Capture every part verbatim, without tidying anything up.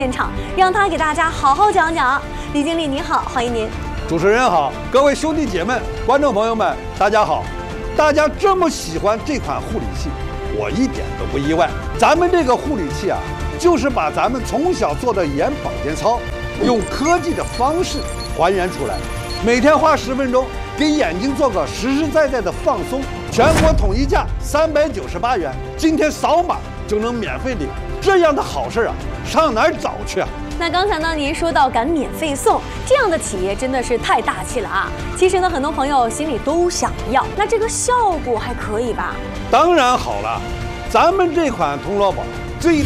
现场，让他给大家好好讲讲。李经理你好，欢迎您。 主持人好，各位兄弟姐妹、观众朋友们，大家好。大家这么喜欢这款护理器，我一点都不意外。咱们这个护理器啊，就是把咱们从小做的眼保健操，用科技的方式还原出来，每天花十分钟，给眼睛做个实实在在的放松。全国统一价三百九十八元，今天扫码就能免费领。这样的好事啊，上哪儿找去啊？ 那刚才呢，您说到敢免费送，这样的企业真的是太大气了啊！其实呢，很多朋友心里都想要，那这个效果还可以吧？ 当然好了，咱们这款童乐宝最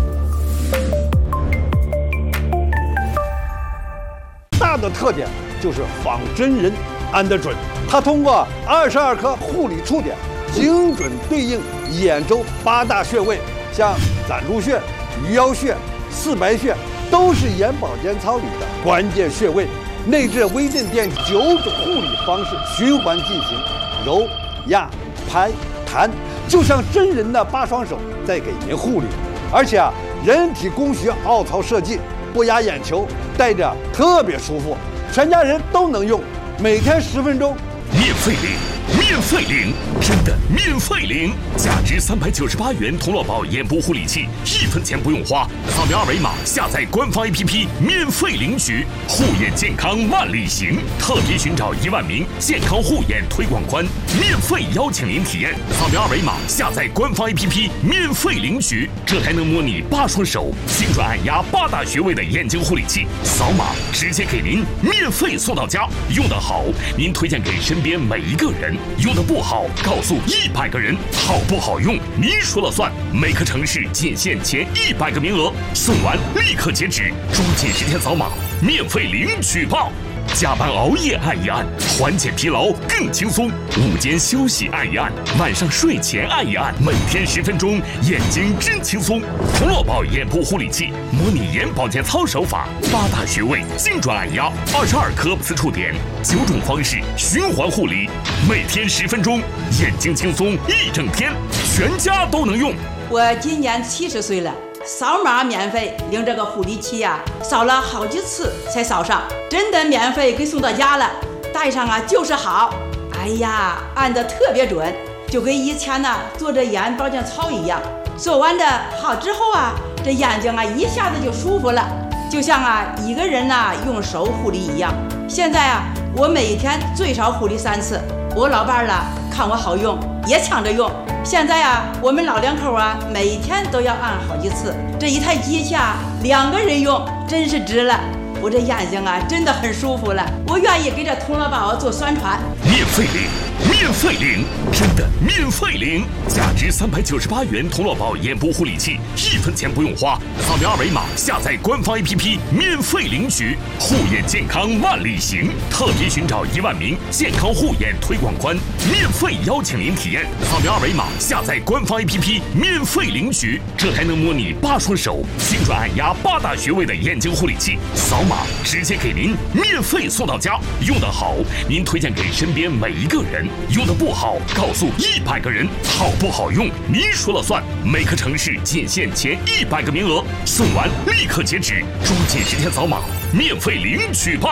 大的特点就是仿真人安得准，它通过二十二颗护理触点，精准对应眼周八大穴位，像攒竹穴、鱼腰穴、四白穴。都是眼保健操里的关键穴位，内置微震电九种护理方式循环进行，揉、压、拍、弹，就像真人的八双手在给您护理。而且啊，人体工学凹槽设计，不压眼球，戴着特别舒服，全家人都能用，每天十分钟， 免费领，免费领，真的免费领！价值三百九十八元童乐宝眼部护理器，一分钱不用花，扫描二维码下载官方 A P P 免费领取，护眼健康万里行。特别寻找一万名健康护眼推广官，免费邀请您体验。扫描二维码下载官方 A P P 免费领取，这还能模拟八双手，精准按压八大穴位的眼睛护理器，扫码直接给您免费送到家。用得好，您推荐给身边每一个人。用的不好，告诉一百个人，好不好用您说了算。每个城市仅限前一百个名额，送完立刻截止，抓紧时间扫码，免费领取吧！加班熬夜按一按，缓解疲劳更轻松；午间休息按一按，晚上睡前按一按，每天十分钟，眼睛真轻松。童乐宝眼部护理器，模拟眼保健操手法，八大穴位精准按压，二十二颗磁触点，九种方式循环护理，每天十分钟，眼睛轻松一整天，全家都能用。 我今年七十岁了。扫码免费领这个护理器呀、啊，扫了好几次才扫上，真的免费给送到家了。戴上啊就是好，哎呀，按得特别准，就跟以前呢做这眼保健操一样。做完的好之后啊，这眼睛啊一下子就舒服了，就像啊一个人呐、啊、用手护理一样。现在啊，我每天最少护理三次。我老伴儿了看我好用，也抢着用。现在啊，我们老两口啊，每天都要按好几次。这一台机器啊，两个人用真是值了。我这眼睛啊，真的很舒服了。我愿意给这童乐宝做宣传。 免费领，免费领，真的免费领！价值三百九十八元童乐宝眼部护理器，一分钱不用花，扫描二维码下载官方 A P P 免费领取，护眼健康万里行。特别寻找一万名健康护眼推广官，免费邀请您体验。扫描二维码下载官方 A P P 免费领取，这还能模拟八双手，精准按压八大穴位的眼睛护理器，扫码直接给您免费送到家。用得好，您推荐给身边每一个人；用得不好，告诉一百个人，好不好用您说了算。每个城市仅限前一百个名额，送完立刻截止，抓紧时间扫码，免费领取吧。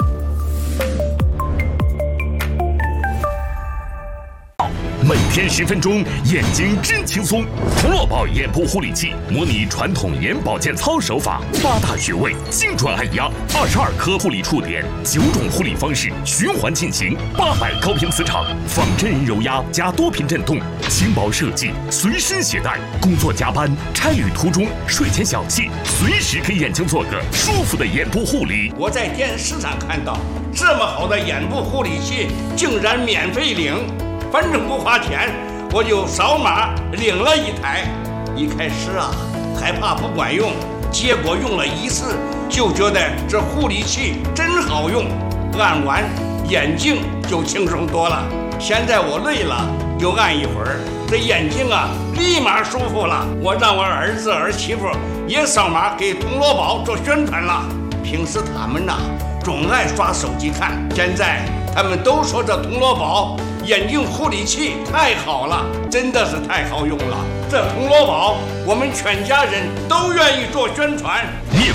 每天十分钟，眼睛真轻松。童乐宝眼部护理器模拟传统眼保健操手法，八大穴位精准按压，二十二颗护理触点，九种护理方式循环进行，八百高频磁场，仿真人揉压加多频震动，轻薄设计，随身携带。工作加班、差旅途中、睡前小憩，随时给眼睛做个舒服的眼部护理。 我在电视上看到这么好的眼部护理器，竟然免费领。反正不花钱，我就扫码领了一台。一开始啊，害怕不管用，结果用了一次就觉得这护理器真好用，按完眼睛就轻松多了。现在我累了就按一会儿，这眼睛啊立马舒服了。我让我儿子儿媳妇也扫码给童乐宝做宣传了。平时他们呐、啊、总爱刷手机看，现在他们都说这铜锣宝眼睛护理器太好了，真的是太好用了。这铜锣宝，我们全家人都愿意做宣传。